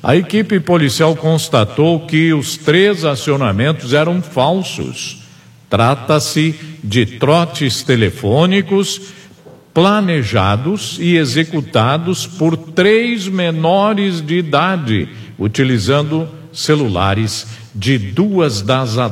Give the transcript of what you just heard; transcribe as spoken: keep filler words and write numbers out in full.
A equipe policial constatou que os três acionamentos eram falsos. Trata-se de trotes telefônicos planejados e executados por três menores de idade, utilizando celulares de duas das